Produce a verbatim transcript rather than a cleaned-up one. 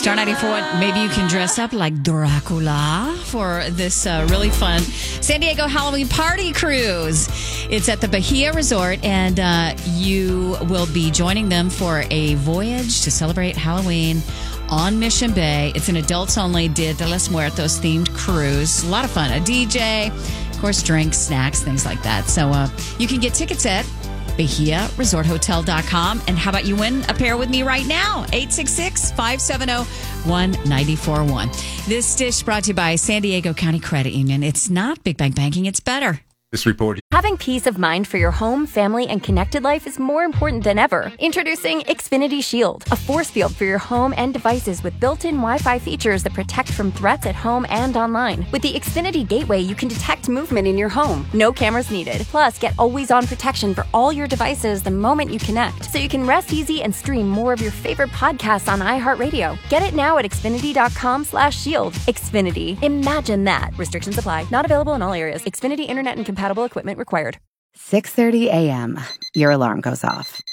Star ninety-four, maybe you can dress up like Dracula for this uh, really fun San Diego Halloween party cruise. It's at the Bahia Resort, and uh, you will be joining them for a voyage to celebrate Halloween on Mission Bay. It's an adults-only Dia de los Muertos themed cruise. A lot of fun. A D J, of course, drinks, snacks, things like that. So uh, you can get tickets at bahia resort hotel dot com. And how about you win a pair with me right now? eight six six, five seven zero, one nine four one. This dish brought to you by San Diego County Credit Union. It's not Big Bang Banking, it's better. This report. Having peace of mind for your home, family, and connected life is more important than ever. Introducing Xfinity Shield, a force field for your home and devices with built-in Wi-Fi features that protect from threats at home and online. With the Xfinity Gateway, you can detect movement in your home. No cameras needed. Plus, get always-on protection for all your devices the moment you connect, so you can rest easy and stream more of your favorite podcasts on iHeartRadio. Get it now at xfinity.com slash shield. Xfinity. Imagine that. Restrictions apply. Not available in all areas. Xfinity Internet and compatible equipment required. six thirty a.m. Your alarm goes off.